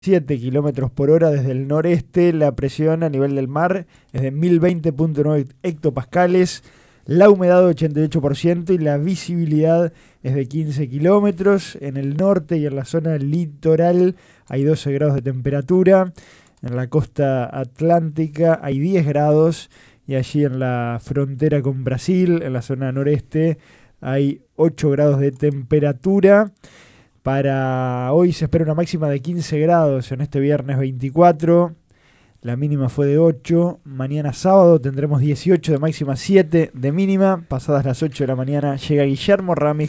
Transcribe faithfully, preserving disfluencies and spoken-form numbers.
siete kilómetros por hora desde el noreste. La presión a nivel del mar es de mil veinte punto nueve hectopascales. La humedad ochenta y ocho por ciento y la visibilidad es de quince kilómetros. En el norte y en la zona litoral hay doce grados de temperatura. En la costa atlántica hay diez grados. Y allí en la frontera con Brasil, en la zona noreste, hay ocho grados de temperatura. Para hoy se espera una máxima de quince grados en este viernes veinticuatro. La mínima fue de ocho. Mañana sábado tendremos dieciocho de máxima, siete de mínima. Pasadas las ocho de la mañana llega Guillermo Ramis